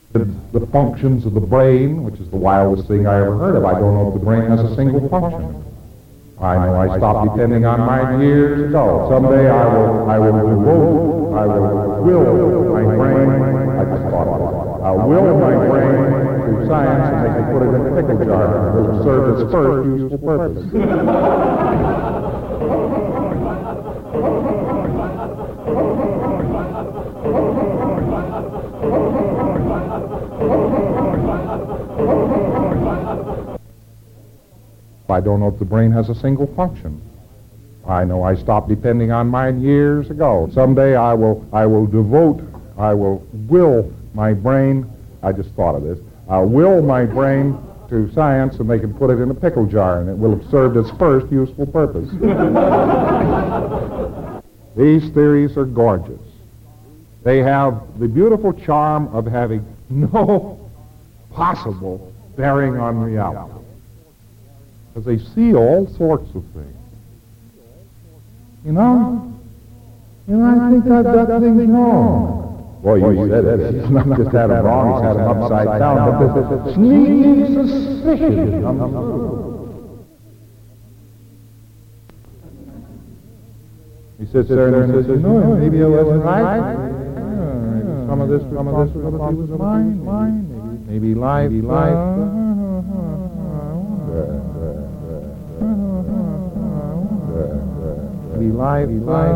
The functions of the brain, which is the wildest thing I ever heard of. I don't know if the brain has a single function. I know I stopped depending on mine years ago. Someday I will will my brain, I just thought of it. I'll will my brain to science and they can put it in a pickle jar. It will serve its first useful purpose. I don't know if the brain has a single function. I know I stopped depending on mine years ago. Someday I will will my brain, I just thought of this, I'll will my brain to science and they can put it in a pickle jar and it will have served its first useful purpose. These theories are gorgeous. They have the beautiful charm of having no possible bearing on reality. Because they see all sorts of things. You know, I think I've got things wrong. Boy, you said it. He's not just had them wrong, he's had them upside down. But there's a sneaking suspicion comes through. He sits there and says, maybe I wasn't right. Some of this was mine. Maybe life. Be live.